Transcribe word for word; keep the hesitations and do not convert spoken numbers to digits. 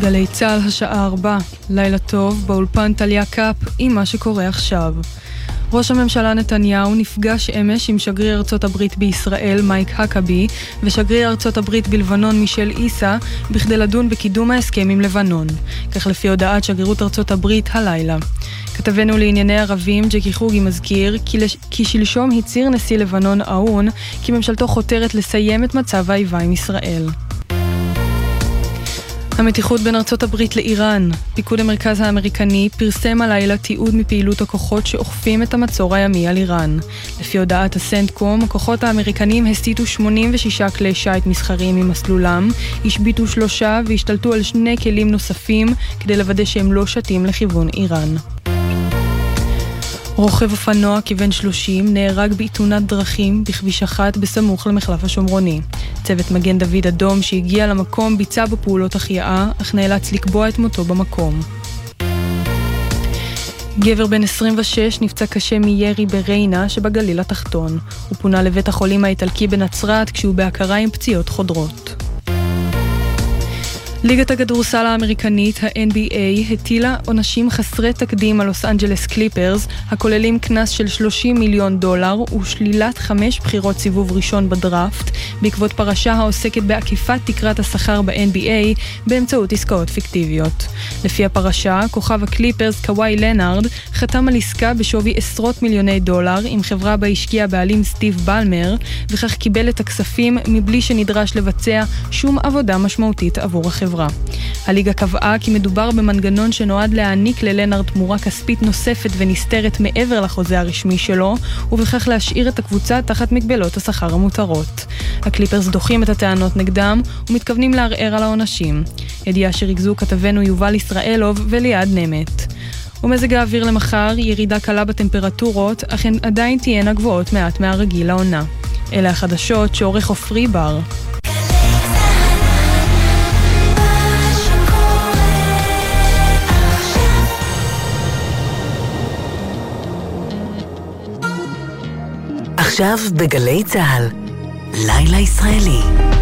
גלי צהל השעה ארבע, לילה טוב, באולפן טליה קאפ עם מה שקורה עכשיו. ראש הממשלה נתניהו נפגש אמש עם שגריר ארצות הברית בישראל מייק הקבי ושגריר ארצות הברית בלבנון מישל איסה בכדי לדון בקידום ההסכם עם לבנון, כך לפי הודעת שגרירות ארצות הברית הלילה. כתבנו לענייני ערבים ג'קי חוגי מזכיר כי, לש... כי שלשום הצהיר נשיא לבנון עאון כי ממשלתו חותרת לסיים את מצב האיבה עם ישראל. המתיחות בין ארצות הברית לאיראן. פיקוד המרכז האמריקני פרסם הלילה תיעוד מפעילות הכוחות שאוכפים את המצור הימי על איראן. לפי הודעת הסנטקום, הכוחות האמריקנים הסתיתו שמונים ושישה כלי שייט מסחריים ממסלולם, השביתו שלושה והשתלטו על שני כלים נוספים כדי לוודא שהם לא שתים לכיוון איראן. רוכב אופנוע כבן שלושים נהרג בתאונת דרכים בכביש אחת בסמוך למחלף השומרוני. צוות מגן דוד אדום שהגיע למקום ביצע בפעולות החייאה, אך נאלץ לקבוע את מותו במקום. גבר בן עשרים ושש נפצע קשה מירי בריינה שבגליל התחתון. הוא פונה לבית החולים האיטלקי בנצרת כשהוא בהכרה עם פציעות חודרות. ליגת הכדורסל האמריקנית, ה-אן בי איי, הטילה עונשים חסרי תקדים על לוס אנג'לס קליפרס, הכוללים קנס של שלושים מיליון דולר ושלילת חמש בחירות סיבוב ראשון בדראפט, בעקבות פרשה העוסקת בעקיפת תקרת השכר ב-אן בי איי באמצעות עסקאות פיקטיביות. לפי הפרשה, כוכב הקליפרס קוואי לנארד חתם על עסקה בשווי עשרות מיליוני דולר עם חברה בה השקיע בעלים סטיב בלמר, וכך קיבל את הכספים מבלי שנדרש לבצע שום עבודה משמעותית עבור החברה. הליגה קבעה כי מדובר במנגנון שנועד להעניק ללנארד תמורה כספית נוספת ונסתרת מעבר לחוזה הרשמי שלו, ובכך להשאיר את הקבוצה תחת מגבלות השכר המותרות. הקליפרס דוחים את הטענות נגדם ומתכוונים לערער על העונשים. ידיעה שריכזו כתבנו יובל ישראלוב וליעד נמת. ומזג האוויר למחר, ירידה קלה בטמפרטורות, אך הן עדיין תהיינה גבוהות מעט מהרגיל לעונה. אלה החדשות שעורך עופרי בר. עכשיו בגלי צהל, לילה ישראלי.